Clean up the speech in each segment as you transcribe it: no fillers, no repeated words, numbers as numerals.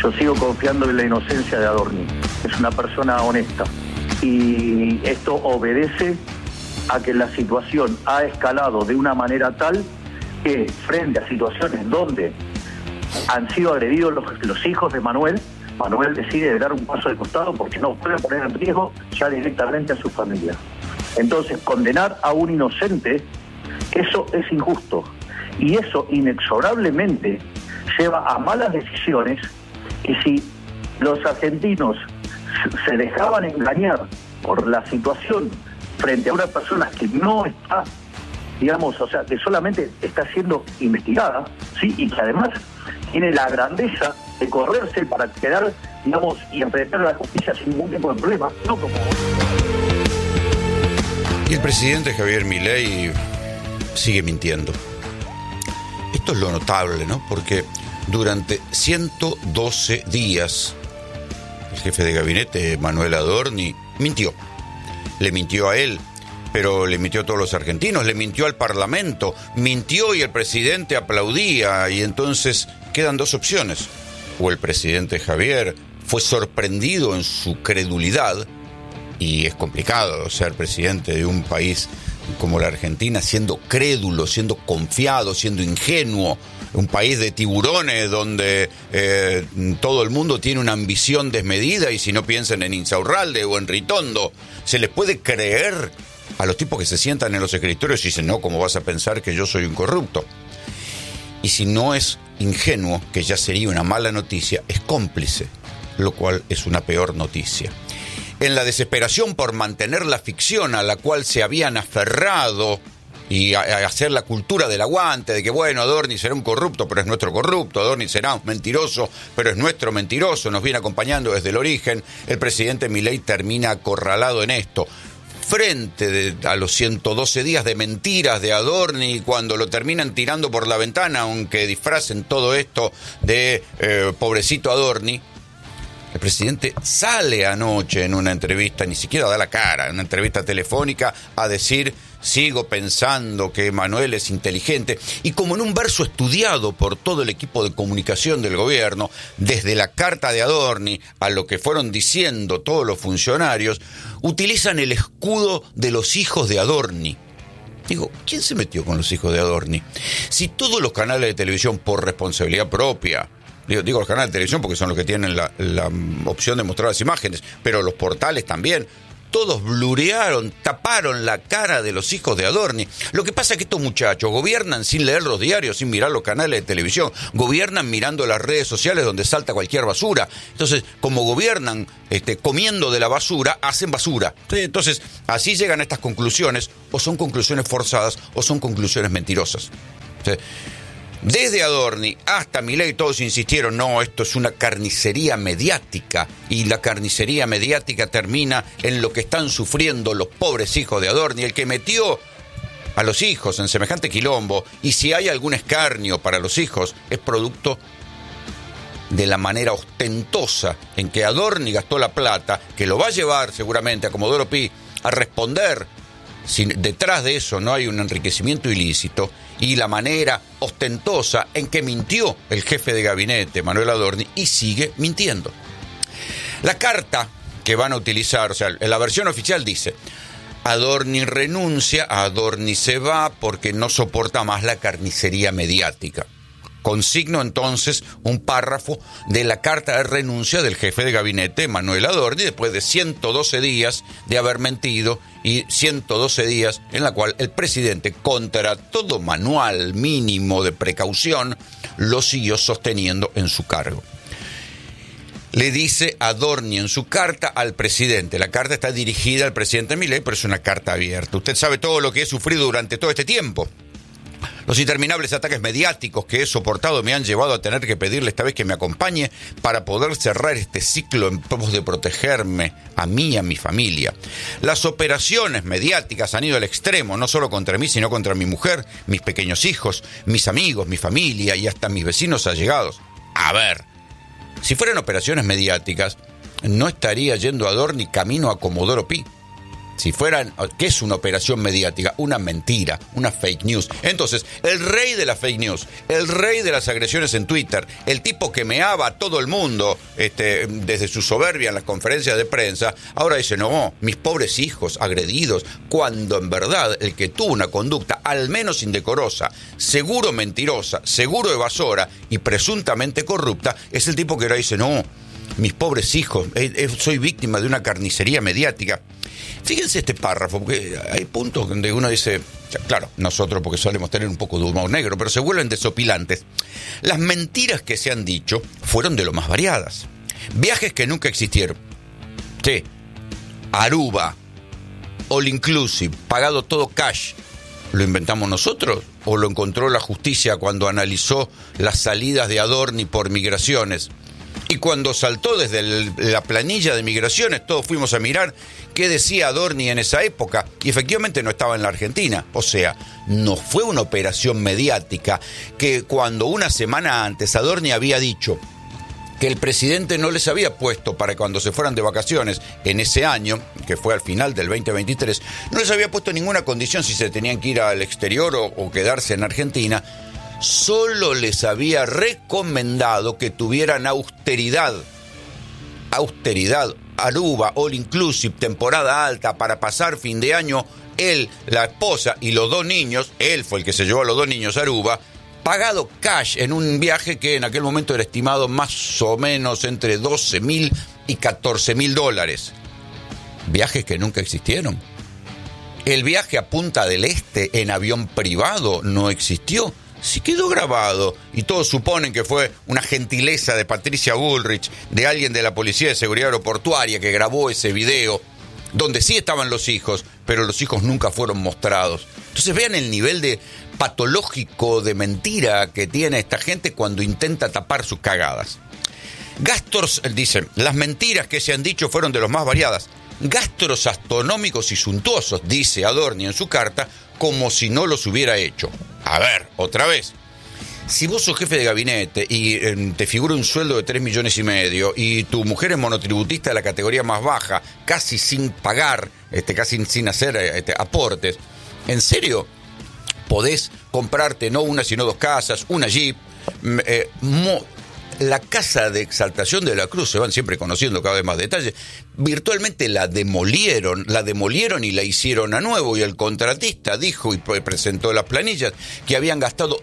Yo sigo confiando en la inocencia de Adorni. Es una persona honesta. Y esto obedece a que la situación ha escalado de una manera tal que frente a situaciones donde han sido agredidos los hijos de Manuel decide dar un paso de costado porque no puede poner en riesgo ya directamente a su familia. Entonces, condenar a un inocente, eso es injusto. Y eso inexorablemente lleva a malas decisiones. Y si los argentinos se dejaban engañar por la situación frente a una persona que no está, digamos, o sea, que solamente está siendo investigada, ¿sí? Y que además tiene la grandeza de correrse para quedar, digamos, y enfrentar a la justicia sin ningún tipo de problema, no como... Y el presidente Javier Milei sigue mintiendo. Esto es lo notable, ¿no? Porque durante 112 días el jefe de gabinete, Manuel Adorni, mintió. Le mintió a él, pero le mintió a todos los argentinos, le mintió al Parlamento, mintió y el presidente aplaudía. Y entonces quedan dos opciones. O el presidente Javier fue sorprendido en su credulidad, y es complicado ser presidente de un país como la Argentina siendo crédulo, siendo confiado, siendo ingenuo, un país de tiburones donde todo el mundo tiene una ambición desmedida, y si no piensan en Insaurralde o en Ritondo, ¿se les puede creer a los tipos que se sientan en los escritorios y dicen, no, ¿cómo vas a pensar que yo soy un corrupto? Y si no es ingenuo, que ya sería una mala noticia, es cómplice, lo cual es una peor noticia. En la desesperación por mantener la ficción a la cual se habían aferrado y a hacer la cultura del aguante, de que bueno, Adorni será un corrupto, pero es nuestro corrupto, Adorni será un mentiroso, pero es nuestro mentiroso, nos viene acompañando desde el origen, el presidente Milei termina acorralado en esto. Frente a los 112 días de mentiras de Adorni, cuando lo terminan tirando por la ventana, aunque disfracen todo esto de pobrecito Adorni, el presidente sale anoche en una entrevista, ni siquiera da la cara, en una entrevista telefónica, a decir, sigo pensando que Manuel es inteligente, y como en un verso estudiado por todo el equipo de comunicación del gobierno, desde la carta de Adorni a lo que fueron diciendo todos los funcionarios, utilizan el escudo de los hijos de Adorni. Digo, ¿quién se metió con los hijos de Adorni? Si todos los canales de televisión, por responsabilidad propia, digo los canales de televisión porque son los que tienen la opción de mostrar las imágenes, pero los portales también, todos blurearon, taparon la cara de los hijos de Adorni. Lo que pasa es que estos muchachos gobiernan sin leer los diarios, sin mirar los canales de televisión, gobiernan mirando las redes sociales donde salta cualquier basura. Entonces, como gobiernan comiendo de la basura, hacen basura. Entonces, así llegan a estas conclusiones, o son conclusiones forzadas, o son conclusiones mentirosas. Desde Adorni hasta Milei todos insistieron, no, esto es una carnicería mediática, y la carnicería mediática termina en lo que están sufriendo los pobres hijos de Adorni, el que metió a los hijos en semejante quilombo, y si hay algún escarnio para los hijos, es producto de la manera ostentosa en que Adorni gastó la plata, que lo va a llevar seguramente a Comodoro Pi a responder si detrás de eso no hay un enriquecimiento ilícito, y la manera ostentosa en que mintió el jefe de gabinete, Manuel Adorni, y sigue mintiendo. La carta que van a utilizar, o sea, en la versión oficial dice, Adorni renuncia, Adorni se va porque no soporta más la carnicería mediática. Consigno entonces un párrafo de la carta de renuncia del jefe de gabinete, Manuel Adorni, después de 112 días de haber mentido, y 112 días en la cual el presidente, contra todo manual mínimo de precaución, lo siguió sosteniendo en su cargo. Le dice Adorni en su carta al presidente. La carta está dirigida al presidente Milei, pero es una carta abierta. Usted sabe todo lo que he sufrido durante todo este tiempo. Los interminables ataques mediáticos que he soportado me han llevado a tener que pedirle esta vez que me acompañe para poder cerrar este ciclo en pos de protegerme a mí y a mi familia. Las operaciones mediáticas han ido al extremo, no solo contra mí, sino contra mi mujer, mis pequeños hijos, mis amigos, mi familia y hasta mis vecinos allegados. A ver, si fueran operaciones mediáticas, no estaría yendo Adorni camino a Comodoro Pi. Si fueran, ¿qué es una operación mediática? Una mentira, una fake news. Entonces, el rey de la fake news, el rey de las agresiones en Twitter, el tipo que meaba a todo el mundo desde su soberbia en las conferencias de prensa, ahora dice, no, mis pobres hijos agredidos, cuando en verdad el que tuvo una conducta al menos indecorosa, seguro mentirosa, seguro evasora y presuntamente corrupta, es el tipo que ahora dice, no, mis pobres hijos, soy víctima de una carnicería mediática. Fíjense este párrafo, porque hay puntos donde uno dice, claro, nosotros porque solemos tener un poco de humor negro, pero se vuelven desopilantes. Las mentiras que se han dicho fueron de lo más variadas. Viajes que nunca existieron. Sí, Aruba, all inclusive, pagado todo cash. ¿Lo inventamos nosotros o lo encontró la justicia cuando analizó las salidas de Adorni por migraciones? Y cuando saltó desde la planilla de migraciones, todos fuimos a mirar qué decía Adorni en esa época, y efectivamente no estaba en la Argentina. O sea, no fue una operación mediática que cuando una semana antes Adorni había dicho que el presidente no les había puesto para cuando se fueran de vacaciones en ese año, que fue al final del 2023, no les había puesto ninguna condición si se tenían que ir al exterior o quedarse en Argentina. Solo les había recomendado que tuvieran austeridad, Aruba, all inclusive, temporada alta para pasar fin de año, él, la esposa y los 2 niños, él fue el que se llevó a los 2 niños a Aruba, pagado cash en un viaje que en aquel momento era estimado más o menos entre $12,000 y $14,000. Viajes que nunca existieron. El viaje a Punta del Este en avión privado no existió. Sí quedó grabado y todos suponen que fue una gentileza de Patricia Bullrich, de alguien de la Policía de Seguridad Aeroportuaria que grabó ese video, donde sí estaban los hijos, pero los hijos nunca fueron mostrados. Entonces vean el nivel de patológico de mentira que tiene esta gente cuando intenta tapar sus cagadas. Gastos, dicen, las mentiras que se han dicho fueron de los más variadas. Gastos astronómicos y suntuosos, dice Adorni en su carta, como si no los hubiera hecho. A ver, otra vez. Si vos sos jefe de gabinete y te figura un sueldo de 3,5 millones y tu mujer es monotributista de la categoría más baja, casi sin pagar, casi sin hacer aportes, ¿en serio podés comprarte no una sino 2 casas, una Jeep? La casa de Exaltación de la Cruz, se van siempre conociendo cada vez más detalles, virtualmente la demolieron y la hicieron a nuevo, y el contratista dijo y presentó las planillas que habían gastado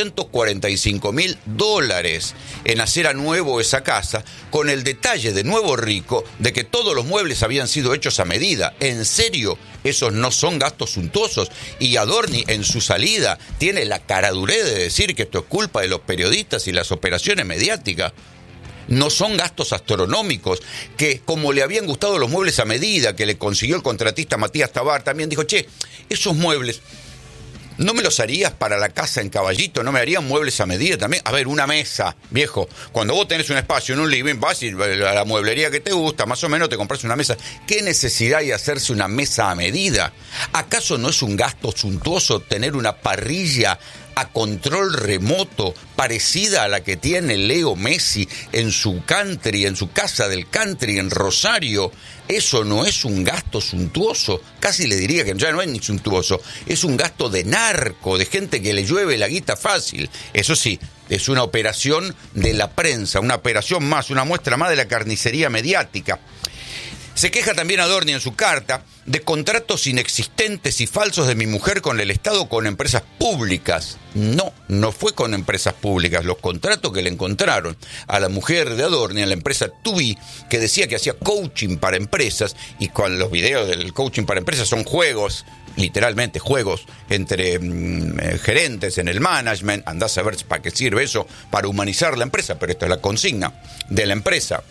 $245,000 en hacer a nuevo esa casa, con el detalle de nuevo rico de que todos los muebles habían sido hechos a medida. ¿En serio? Esos no son gastos suntuosos. Y Adorni en su salida tiene la caradurez de decir que esto es culpa de los periodistas y las operaciones mediáticas. No son gastos astronómicos, que como le habían gustado los muebles a medida que le consiguió el contratista Matías Tabar, también dijo, che, esos muebles ¿no me los harías para la casa en Caballito? ¿No me harían muebles a medida también? A ver, una mesa, viejo. Cuando vos tenés un espacio en un living, vas a ir a la mueblería que te gusta, más o menos te compras una mesa. ¿Qué necesidad hay de hacerse una mesa a medida? ¿Acaso no es un gasto suntuoso tener una parrilla a control remoto parecida a la que tiene Leo Messi en su country, en su casa del country en Rosario? Eso no es un gasto suntuoso, casi le diría que ya no es ni suntuoso, es un gasto de narco, de gente que le llueve la guita fácil. Eso sí, es una operación de la prensa, una operación más, una muestra más de la carnicería mediática. Se queja también Adorni en su carta de contratos inexistentes y falsos de mi mujer con el Estado, con empresas públicas. No fue con empresas públicas. Los contratos que le encontraron a la mujer de Adorni, a la empresa TUI, que decía que hacía coaching para empresas, y con los videos del coaching para empresas son juegos, literalmente juegos entre gerentes en el management. Andás a ver para qué sirve eso, para humanizar la empresa, pero esta es la consigna de la empresa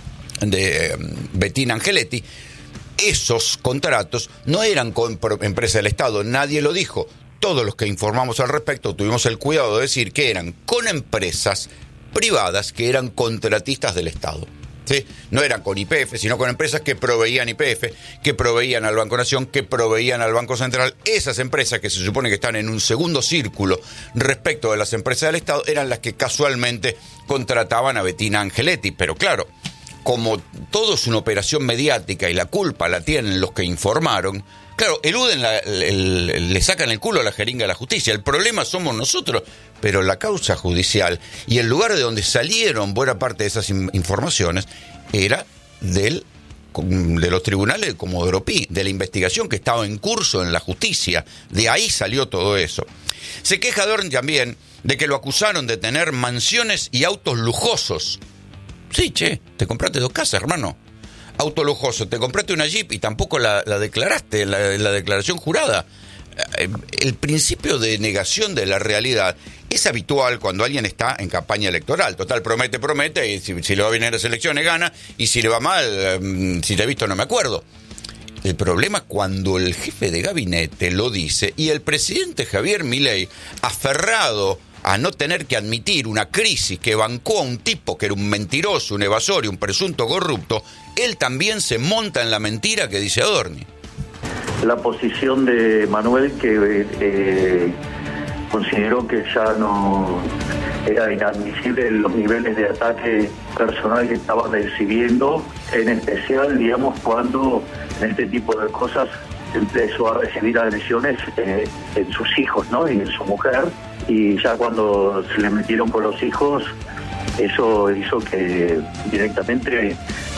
de Bettina Angeletti. Esos contratos no eran con empresa del Estado, nadie lo dijo. Todos los que informamos al respecto tuvimos el cuidado de decir que eran con empresas privadas que eran contratistas del Estado. ¿Sí? No eran con YPF, sino con empresas que proveían YPF, que proveían al Banco Nación, que proveían al Banco Central. Esas empresas que se supone que están en un segundo círculo respecto de las empresas del Estado eran las que casualmente contrataban a Bettina Angeletti. Pero claro, como todo es una operación mediática y la culpa la tienen los que informaron, claro, eluden, le sacan el culo a la jeringa a la justicia. El problema somos nosotros, pero la causa judicial y el lugar de donde salieron buena parte de esas informaciones era de los tribunales de Comodoro Pi, de la investigación que estaba en curso en la justicia. De ahí salió todo eso. Se queja Adorni también de que lo acusaron de tener mansiones y autos lujosos. Sí, che, te compraste 2 casas, hermano. Auto lujoso, te compraste una Jeep y tampoco la declaraste en la declaración jurada. El principio de negación de la realidad es habitual cuando alguien está en campaña electoral. Total, promete, y si le va bien en las elecciones gana, y si le va mal, si te he visto no me acuerdo. El problema es cuando el jefe de gabinete lo dice y el presidente Javier Milei, aferrado a no tener que admitir una crisis que bancó a un tipo que era un mentiroso, un evasor y un presunto corrupto, él también se monta en la mentira que dice Adorni. La posición de Manuel, que consideró que ya no era inadmisible los niveles de ataque personal que estaba recibiendo, en especial, digamos, cuando en este tipo de cosas empezó a recibir agresiones en sus hijos, ¿no? Y en su mujer, y ya cuando se le metieron con los hijos, eso hizo que directamente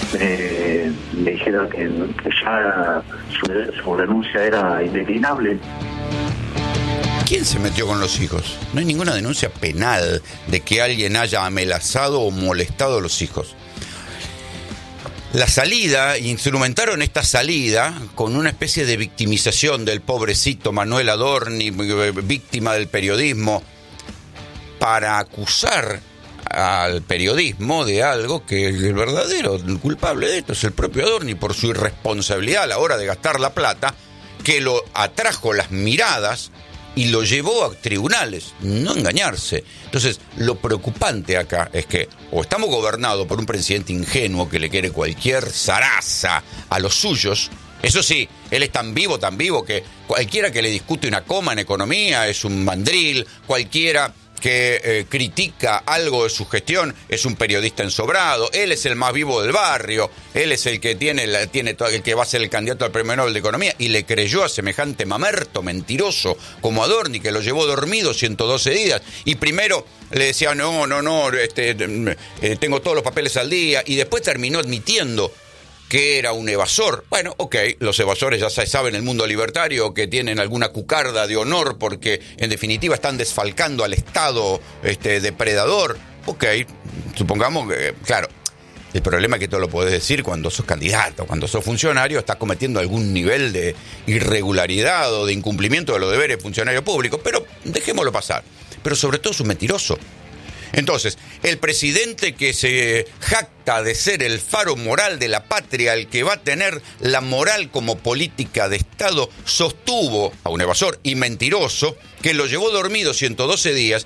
me dijera que ya su renuncia era indeclinable. ¿Quién se metió con los hijos? No hay ninguna denuncia penal de que alguien haya amenazado o molestado a los hijos. La salida, instrumentaron esta salida con una especie de victimización del pobrecito Manuel Adorni, víctima del periodismo, para acusar al periodismo de algo que el verdadero culpable de esto es el propio Adorni, por su irresponsabilidad a la hora de gastar la plata, que lo atrajo las miradas y lo llevó a tribunales, no engañarse. Entonces, lo preocupante acá es que o estamos gobernados por un presidente ingenuo que le quiere cualquier zaraza a los suyos. Eso sí, él es tan vivo que cualquiera que le discute una coma en economía es un mandril, cualquiera que critica algo de su gestión es un periodista ensobrado. Él es el más vivo del barrio, él es el que el que va a ser el candidato al Premio Nobel de Economía, y le creyó a semejante mamerto mentiroso como Adorni, que lo llevó dormido 112 días, y primero le decía no, tengo todos los papeles al día, y después terminó admitiendo que era un evasor. Bueno, ok, los evasores ya se saben en el mundo libertario que tienen alguna cucarda de honor porque en definitiva están desfalcando al Estado depredador. Ok, supongamos que, claro, el problema es que tú lo podés decir cuando sos candidato, cuando sos funcionario, estás cometiendo algún nivel de irregularidad o de incumplimiento de los deberes de funcionario público, pero dejémoslo pasar. Pero sobre todo es un mentiroso. Entonces, el presidente que se jacta de ser el faro moral de la patria, el que va a tener la moral como política de Estado, sostuvo a un evasor y mentiroso que lo llevó dormido 112 días